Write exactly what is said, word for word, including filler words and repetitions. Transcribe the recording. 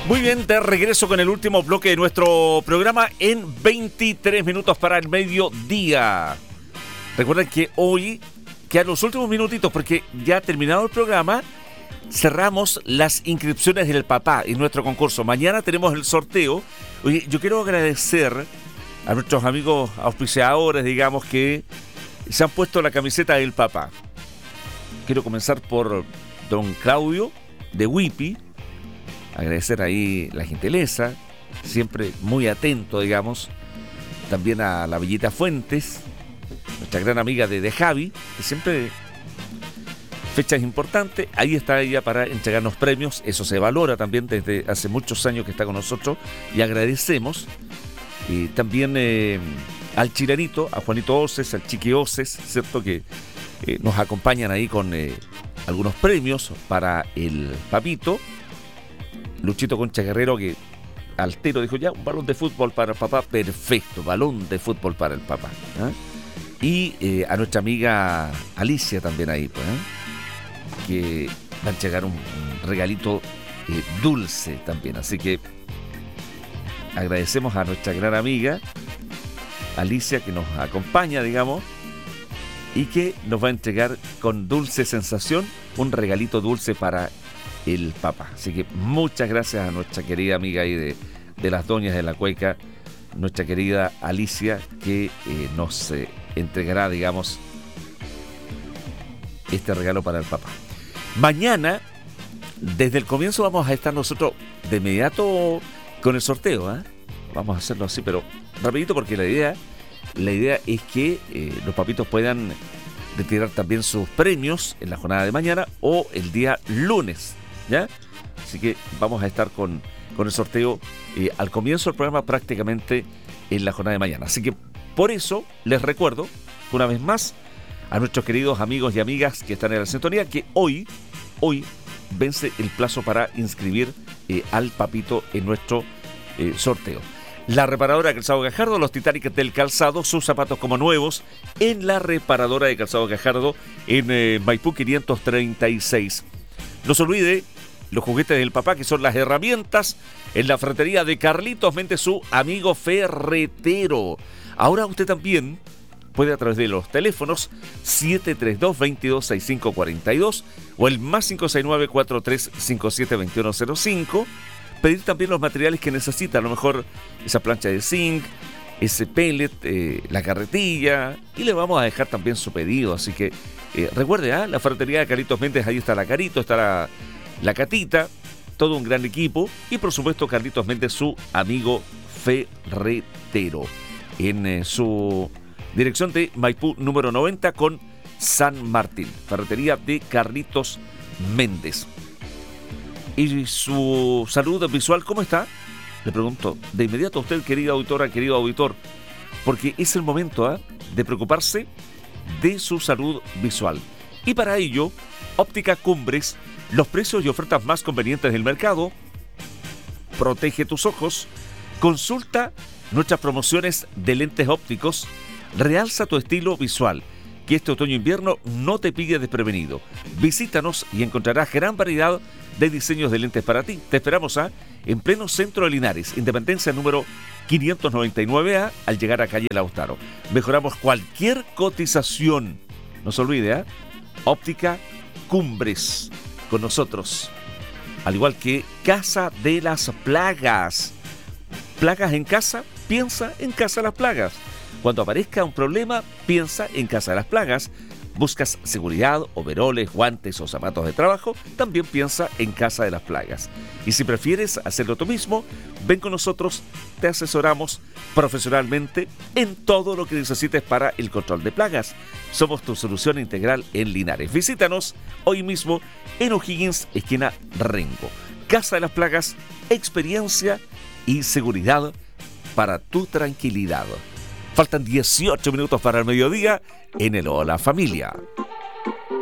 Muy bien, de regreso con el último bloque de nuestro programa en veintitrés minutos para el mediodía. Recuerden que hoy quedan los últimos minutitos porque ya terminado el programa, cerramos las inscripciones del papá en nuestro concurso. Mañana tenemos el sorteo. Oye, yo quiero agradecer a nuestros amigos auspiciadores, digamos, que se han puesto la camiseta del papá. Quiero comenzar por don Claudio de Wipi. Agradecer ahí la gentileza, siempre muy atento, digamos. También a la Bellita Fuentes, nuestra gran amiga de, de Javi, que siempre fechas importantes. Ahí está ella para entregarnos premios. Eso se valora también desde hace muchos años que está con nosotros y agradecemos. Y también eh, al Chilanito, a Juanito Oces, al Chiqui Oces, ¿cierto? Que eh, nos acompañan ahí con eh, algunos premios para el papito. Luchito Concha Guerrero, que al tiro dijo ya, un balón de fútbol para el papá, perfecto, balón de fútbol para el papá. ¿eh? Y eh, a nuestra amiga Alicia también ahí, pues, ¿eh? que va a entregar un, un regalito eh, dulce también. Así que agradecemos a nuestra gran amiga Alicia que nos acompaña, digamos, y que nos va a entregar con dulce sensación un regalito dulce para el papá. Así que muchas gracias a nuestra querida amiga ahí de, de las doñas de la Cueca, nuestra querida Alicia, que eh, nos eh, entregará, digamos, este regalo para el papá. Mañana, desde el comienzo, vamos a estar nosotros de inmediato con el sorteo, ¿eh? Vamos a hacerlo así, pero rapidito, porque la idea, la idea es que eh, los papitos puedan retirar también sus premios en la jornada de mañana o el día lunes, ¿ya? Así que vamos a estar con, con el sorteo eh, al comienzo del programa, prácticamente en la jornada de mañana. Así que por eso les recuerdo una vez más a nuestros queridos amigos y amigas que están en la sintonía que hoy, hoy vence el plazo para inscribir eh, al papito en nuestro eh, sorteo. La reparadora de Calzado Gajardo, los Titanic del calzado, sus zapatos como nuevos en la reparadora de Calzado Gajardo en eh, Maipú quinientos treinta y seis. No se olvide los juguetes del papá, que son las herramientas, en la ferretería de Carlitos Méndez, su amigo ferretero. Ahora usted también puede, a través de los teléfonos siete tres dos, veintidós sesenta y cinco cuarenta y dos o el más cinco seis nueve, cuatro tres cinco siete, dos uno cero cinco, pedir también los materiales que necesita, a lo mejor esa plancha de zinc, ese pellet, eh, la carretilla, y le vamos a dejar también su pedido. Así que eh, recuerde, ¿eh? la ferretería de Carlitos Méndez, ahí está la Carito, está la, la Catita, todo un gran equipo, y por supuesto Carlitos Méndez, su amigo ferretero, en eh, su dirección de Maipú número noventa con San Martín, ferretería de Carlitos Méndez. ¿Y su salud visual cómo está? Le pregunto de inmediato a usted, querida auditora, querido auditor, porque es el momento ¿eh? de preocuparse de su salud visual. Y para ello, Óptica Cumbres, los precios y ofertas más convenientes del mercado. Protege tus ojos. Consulta nuestras promociones de lentes ópticos. Realza tu estilo visual. Que este otoño-invierno no te pille desprevenido. Visítanos y encontrarás gran variedad de diseños de lentes para ti. Te esperamos ¿ah? en pleno centro de Linares, Independencia número quinientos noventa y nueve A, al llegar a calle Lautaro. Mejoramos cualquier cotización. No se olvide, ¿eh? Óptica Cumbres, con nosotros. Al igual que Casa de las Plagas. ¿Plagas en casa? Piensa en Casa de las Plagas. Cuando aparezca un problema, piensa en Casa de las Plagas. ¿Buscas seguridad, overoles, guantes o zapatos de trabajo? También piensa en Casa de las Plagas. Y si prefieres hacerlo tú mismo, ven con nosotros, te asesoramos profesionalmente en todo lo que necesites para el control de plagas. Somos tu solución integral en Linares. Visítanos hoy mismo en O'Higgins, esquina Rengo. Casa de las Plagas, experiencia y seguridad para tu tranquilidad. Faltan dieciocho minutos para el mediodía en el Hola Familia.